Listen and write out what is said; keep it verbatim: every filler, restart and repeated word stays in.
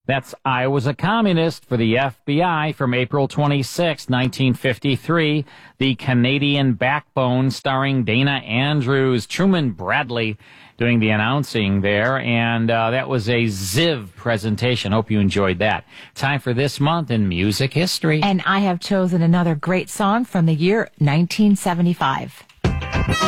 That's I Was a Communist for the F B I from April twenty-sixth, nineteen fifty-three. The Canadian Backbone starring Dana Andrews, Truman Bradley doing the announcing there. And uh, that was a Ziv presentation. Hope you enjoyed that. Time for this month in music history. And I have chosen another great song from the year nineteen seventy-five.